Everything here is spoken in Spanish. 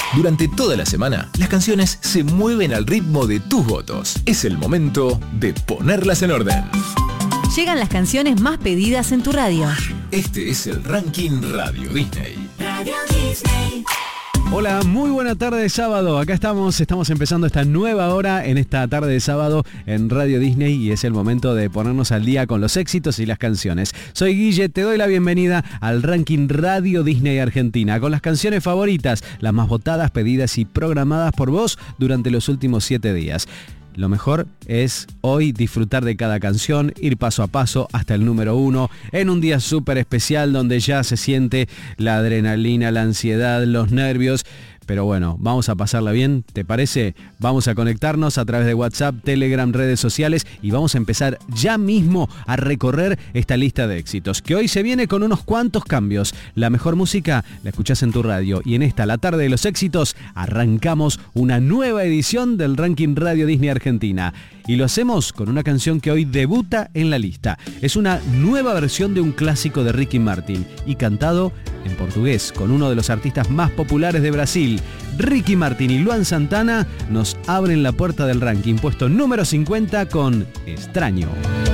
Durante toda la semana, las canciones se mueven al ritmo de tus votos. Es el momento de ponerlas en orden. Llegan las canciones más pedidas en tu radio. Este es el Ranking Radio Disney. Radio Disney. Hola, muy buena tarde de sábado. Acá estamos empezando esta nueva hora en esta tarde de sábado en Radio Disney y es el momento de ponernos al día con los éxitos y las canciones. Soy Guille, te doy la bienvenida al Ranking Radio Disney Argentina con las canciones favoritas, las más votadas, pedidas y programadas por vos durante los últimos 7 días. Lo mejor es hoy disfrutar de cada canción, ir paso a paso hasta el número 1, en un día súper especial donde ya se siente la adrenalina, la ansiedad, los nervios. Pero bueno, vamos a pasarla bien, ¿te parece? Vamos a conectarnos a través de WhatsApp, Telegram, redes sociales y vamos a empezar ya mismo a recorrer esta lista de éxitos, que hoy se viene con unos cuantos cambios. La mejor música la escuchás en tu radio y en esta, la tarde de los éxitos, arrancamos una nueva edición del Ranking Radio Disney Argentina. Y lo hacemos con una canción que hoy debuta en la lista. Es una nueva versión de un clásico de Ricky Martin y cantado en portugués con uno de los artistas más populares de Brasil. Ricky Martin y Luan Santana nos abren la puerta del ranking, puesto número 50 con Extraño.